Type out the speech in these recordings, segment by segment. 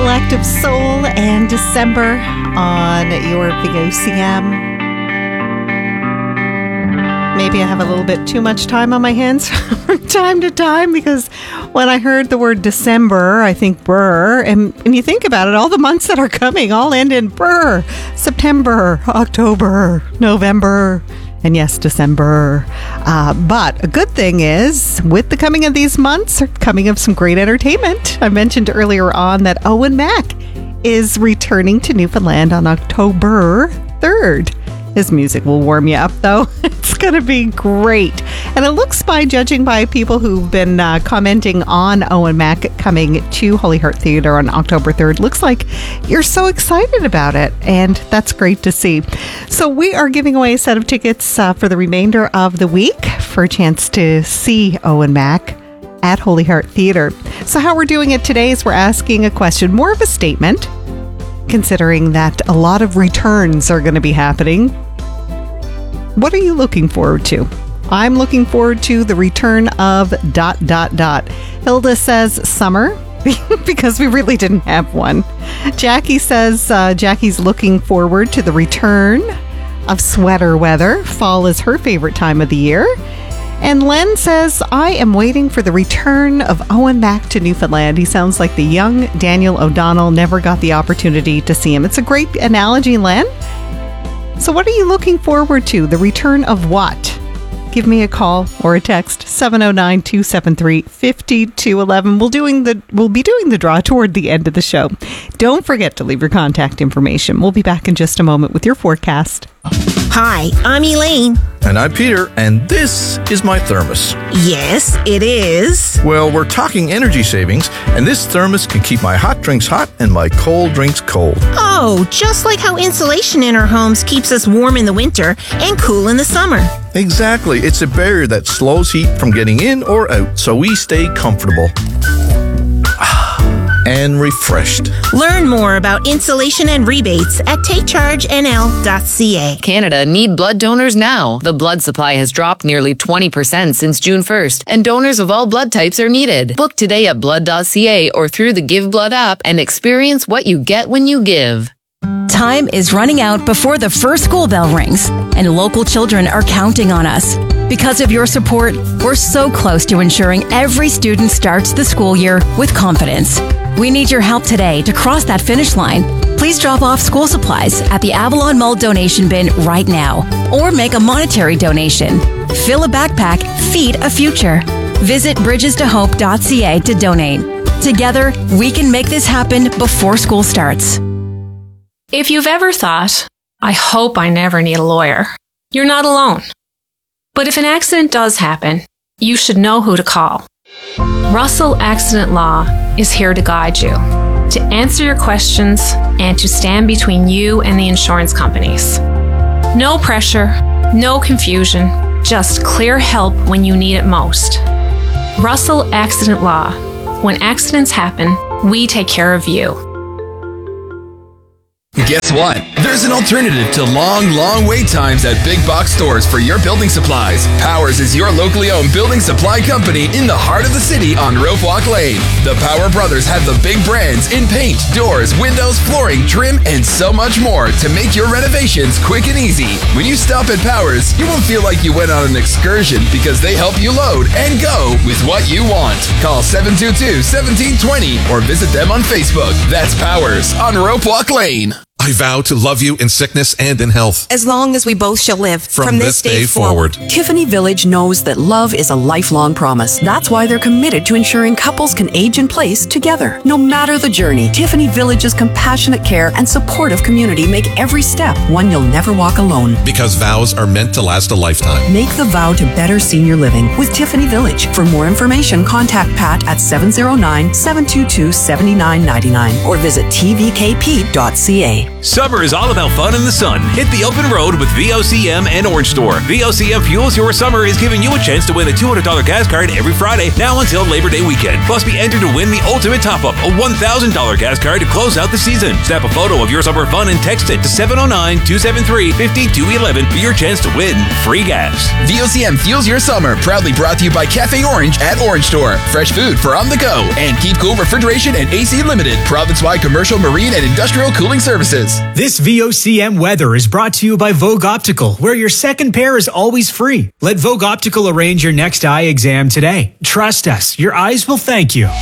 Collective Soul and December on your VOCM. Maybe I have a little bit too much time on my hands from time to time, because when I heard the word December, I think brr. And when you think about it, all the months that are coming all end in brr. September, October, November, and yes, December. But a good thing is, with the coming of these months, coming of some great entertainment. I mentioned earlier on that Owen Mack is returning to Newfoundland on October 3rd. His music will warm you up, though. It's going to be great. And it looks, by judging by people who've been commenting on Owen Mack coming to Holy Heart Theatre on October 3rd, looks like you're so excited about it. And that's great to see. So we are giving away a set of tickets for the remainder of the week for a chance to see Owen Mack at Holy Heart Theatre. So how we're doing it today is we're asking a question, more of a statement, considering that a lot of returns are going to be happening. What are you looking forward to? I'm looking forward to the return of ... Hilda says summer, because we really didn't have one. Jackie says Jackie's looking forward to the return of sweater weather. Fall is her favorite time of the year. And Len says, I am waiting for the return of Owen Mack to Newfoundland. He sounds like the young Daniel O'Donnell. Never got the opportunity to see him. It's a great analogy, Len. So what are you looking forward to? The return of what? Give me a call or a text, 709-273-5211. We'll be doing the draw toward the end of the show. Don't forget to leave your contact information. We'll be back in just a moment with your forecast. Hi, I'm Elaine. And I'm Peter, and this is my thermos. Yes, it is. Well, we're talking energy savings, and this thermos can keep my hot drinks hot and my cold drinks cold. Oh, just like how insulation in our homes keeps us warm in the winter and cool in the summer. Exactly. It's a barrier that slows heat from getting in or out, so we stay comfortable and refreshed. Learn more about insulation and rebates at takechargenl.ca. Canada need blood donors now. The blood supply has dropped nearly 20% since June 1st, and donors of all blood types are needed. Book today at blood.ca or through the Give Blood app and experience what you get when you give. Time is running out before the first school bell rings, and local children are counting on us. Because of your support, we're so close to ensuring every student starts the school year with confidence. We need your help today to cross that finish line. Please drop off school supplies at the Avalon Mall donation bin right now, or make a monetary donation. Fill a backpack, feed a future. Visit bridgestohope.ca to donate. Together, we can make this happen before school starts. If you've ever thought, I hope I never need a lawyer, you're not alone. But if an accident does happen, you should know who to call. Russell Accident Law is here to guide you, to answer your questions, and to stand between you and the insurance companies. No pressure, no confusion, just clear help when you need it most. Russell Accident Law. When accidents happen, we take care of you. Guess what? There's an alternative to long wait times at big box stores for your building supplies. Powers is your locally owned building supply company in the heart of the city on Rope Walk Lane. The Power Brothers have the big brands in paint, doors, windows, flooring, trim, and so much more to make your renovations quick and easy. When you stop at Powers, you won't feel like you went on an excursion because they help you load and go with what you want. Call 722-1720 or visit them on Facebook. That's Powers on Rope Walk Lane. I vow to love you in sickness and in health, as long as we both shall live from this day forward. Tiffany Village knows that love is a lifelong promise. That's why they're committed to ensuring couples can age in place together. No matter the journey, Tiffany Village's compassionate care and supportive community make every step one you'll never walk alone. Because vows are meant to last a lifetime. Make the vow to better senior living with Tiffany Village. For more information, contact Pat at 709-722-7999 or visit tvkp.ca. Summer is all about fun in the sun. Hit the open road with VOCM and Orange Store. VOCM Fuels Your Summer is giving you a chance to win a $200 gas card every Friday, now until Labor Day weekend. Plus, be entered to win the ultimate top-up, a $1,000 gas card to close out the season. Snap a photo of your summer fun and text it to 709-273-5211 for your chance to win free gas. VOCM Fuels Your Summer, proudly brought to you by Cafe Orange at Orange Store. Fresh food for on the go. And Keep Cool Refrigeration and AC Limited, province-wide commercial, marine, and industrial cooling services. This VOCM weather is brought to you by Vogue Optical, where your second pair is always free. Let Vogue Optical arrange your next eye exam today. Trust us, your eyes will thank you.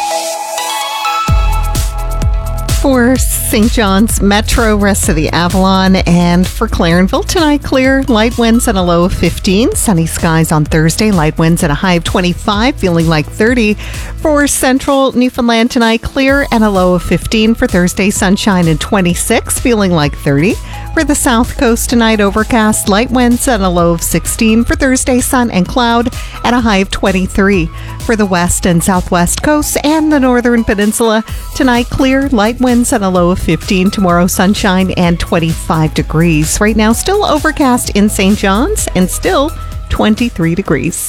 For St. John's Metro, rest of the Avalon, and for Clarenville, tonight clear, light winds and a low of 15. Sunny skies on Thursday, light winds and a high of 25, feeling like 30. For Central Newfoundland, tonight clear and a low of 15. For Thursday, sunshine and 26, feeling like 30. For the South Coast tonight, overcast, light winds and a low of 16. For Thursday, sun and cloud and a high of 23. For the West and Southwest coasts and the Northern Peninsula, tonight clear, light winds and a low of 15. Tomorrow, sunshine and 25 degrees. Right now, still overcast in St. John's and still 23 degrees.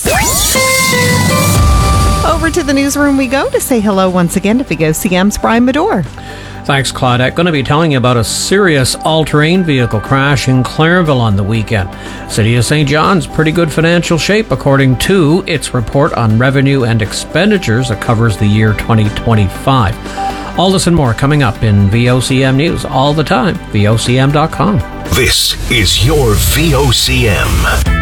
Over to the newsroom we go to say hello once again to VOCM's Brian Medore. Thanks, Claudette. Going to be telling you about a serious all-terrain vehicle crash in Clarenville on the weekend. City of St. John's, pretty good financial shape according to its report on revenue and expenditures that covers the year 2025. All this and more coming up in VOCM News all the time. VOCM.com. This is your VOCM.